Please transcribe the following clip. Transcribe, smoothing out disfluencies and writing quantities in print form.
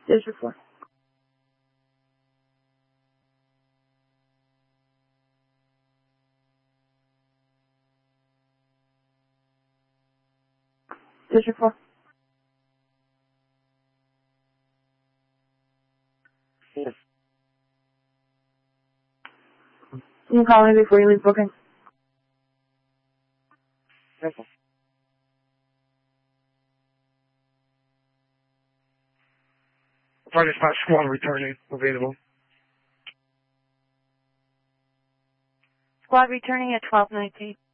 District 4. District 4. Yes. Can you call me before you leave booking? Okay. Target spot squad returning available. Squad returning at 12:19.